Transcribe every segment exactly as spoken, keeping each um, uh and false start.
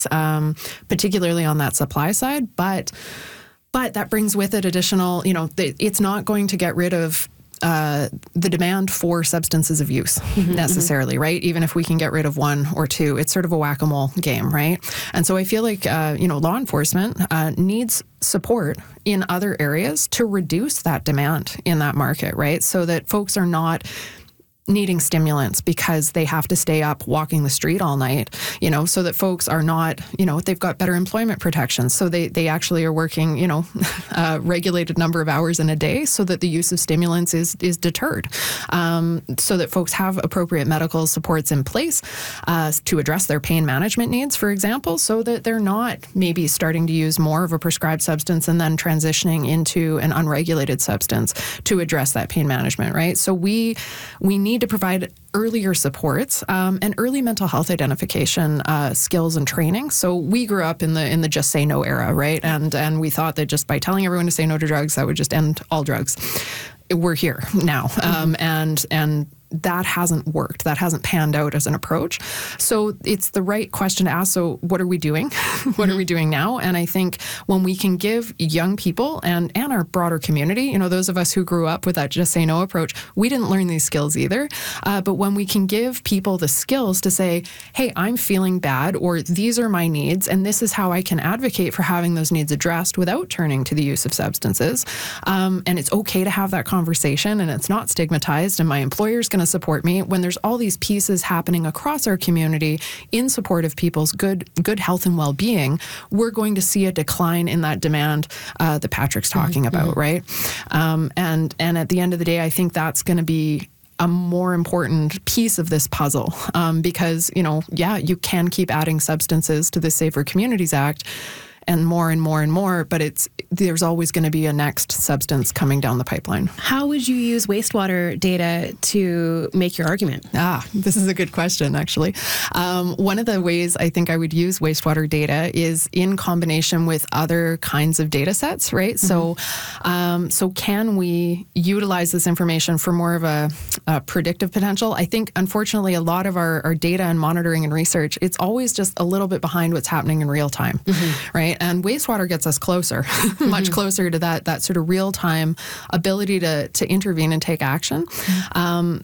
um, particularly on that supply side. But but that brings with it additional, you know, it's not going to get rid of Uh, the demand for substances of use mm-hmm, necessarily, mm-hmm. right? Even if we can get rid of one or two, it's sort of a whack-a-mole game, right? And so I feel like, uh, you know, law enforcement uh, needs support in other areas to reduce that demand in that market, right? So that folks are not needing stimulants because they have to stay up walking the street all night, you know, so that folks are not, you know, they've got better employment protections. So they, they actually are working, you know, a regulated number of hours in a day so that the use of stimulants is is deterred. Um, so that folks have appropriate medical supports in place uh, to address their pain management needs, for example, so that they're not maybe starting to use more of a prescribed substance and then transitioning into an unregulated substance to address that pain management, right? So we we need to provide earlier supports um, and early mental health identification uh, skills and training. So we grew up in the in the just say no era, right? And and we thought that just by telling everyone to say no to drugs, that would just end all drugs. We're here now, um, and and. that hasn't worked. That hasn't panned out as an approach. So it's the right question to ask. So what are we doing? What are we doing now? And I think when we can give young people and, and our broader community, you know, those of us who grew up with that just say no approach, we didn't learn these skills either. Uh, but when we can give people the skills to say, hey, I'm feeling bad, or these are my needs, and this is how I can advocate for having those needs addressed without turning to the use of substances. Um, and it's okay to have that conversation, and it's not stigmatized, and my employer's going to support me. When there's all these pieces happening across our community in support of people's good good health and well-being, we're going to see a decline in that demand uh, that Patrick's talking mm-hmm. about, right? Um, and and at the end of the day, I think that's going to be a more important piece of this puzzle um, because, you know, yeah, you can keep adding substances to the Safer Communities Act and more and more and more, but it's there's always going to be a next substance coming down the pipeline. How would you use wastewater data to make your argument? Ah, this is a good question, actually. Um, one of the ways I think I would use wastewater data is in combination with other kinds of data sets, right? Mm-hmm. So, um, so can we utilize this information for more of a, a predictive potential? I think, unfortunately, a lot of our, our data and monitoring and research, it's always just a little bit behind what's happening in real time, mm-hmm. right? And wastewater gets us closer, mm-hmm. much closer to that that sort of real-time ability to to intervene and take action. Mm-hmm. Um,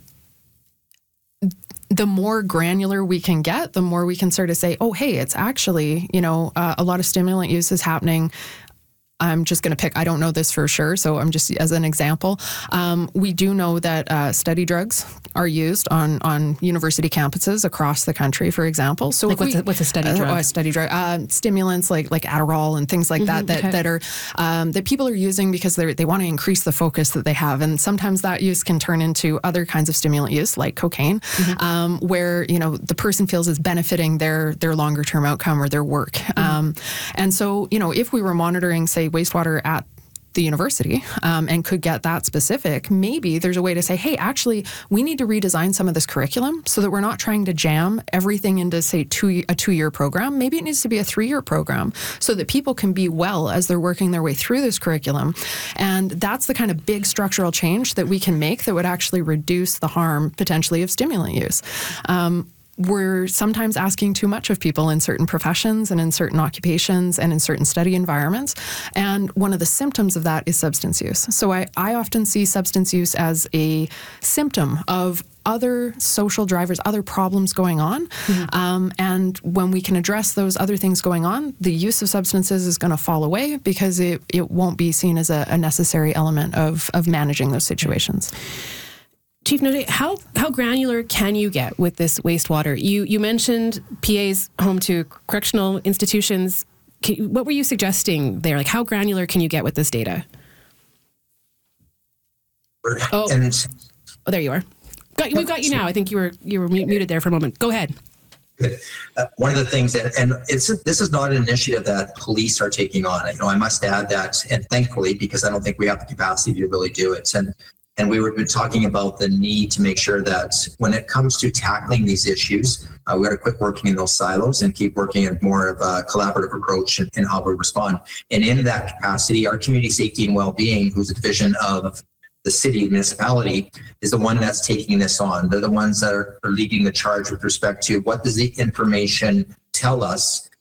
the more granular we can get, the more we can sort of say, oh, hey, it's actually, you know, uh, a lot of stimulant use is happening. I'm just going to pick, I don't know this for sure, so I'm just, as an example, um, we do know that uh, study drugs are used on, on university campuses across the country, for example. So like what's, we, a, what's a study drug? Uh, a study drug, uh, stimulants like like Adderall and things like mm-hmm, that that, okay. that are um, that people are using because they they want to increase the focus that they have, and sometimes that use can turn into other kinds of stimulant use, like cocaine, mm-hmm. um, where you know the person feels is benefiting their their longer term outcome or their work. Mm-hmm. Um, and so you know if we were monitoring, say, wastewater at the university um, and could get that specific, maybe there's a way to say, hey, actually, we need to redesign some of this curriculum so that we're not trying to jam everything into, say, two, a two-year program. Maybe it needs to be a three-year program so that people can be well as they're working their way through this curriculum. And that's the kind of big structural change that we can make that would actually reduce the harm, potentially, of stimulant use. Um, We're sometimes asking too much of people in certain professions and in certain occupations and in certain study environments. And one of the symptoms of that is substance use. So I, I often see substance use as a symptom of other social drivers, other problems going on. Mm-hmm. Um, and when we can address those other things going on, the use of substances is going to fall away because it, it won't be seen as a, a necessary element of, of managing those situations. Chief Noté, how how granular can you get with this wastewater? You you mentioned P A's home to correctional institutions. Can, what were you suggesting there? Like, how granular can you get with this data? Oh, and oh there you are. Got, we've got you now. I think you were you were muted there for a moment. Go ahead. Good. Uh, one of the things that, and it's this is not an initiative that police are taking on. You know, I must add that, and thankfully, because I don't think we have the capacity to really do it. And And we were talking about the need to make sure that when it comes to tackling these issues, uh, we got to quit working in those silos and keep working at more of a collaborative approach in, in how we respond. And in that capacity, our community safety and well-being, who's a division of the city municipality, is the one that's taking this on. They're the ones that are, are leading the charge with respect to what does the information tell us